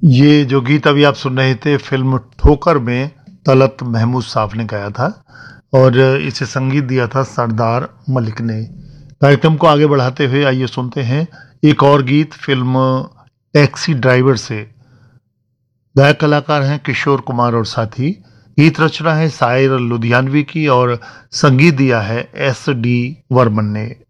ये जो गीत अभी आप सुन रहे थे फिल्म ठोकर में तलत महमूद साहब ने गाया था और इसे संगीत दिया था सरदार मलिक ने। कार्यक्रम को आगे बढ़ाते हुए आइए सुनते हैं एक और गीत फिल्म टैक्सी ड्राइवर से। गायक कलाकार हैं किशोर कुमार और साथी। गीत रचना है सायर लुधियानवी की और संगीत दिया है S.D. वर्मन ने।